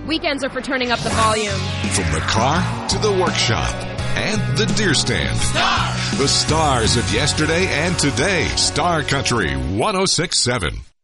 Weekends are for turning up the volume. From the car to the workshop and the deer stand. Star! The stars of yesterday and today. Star Country 106.7.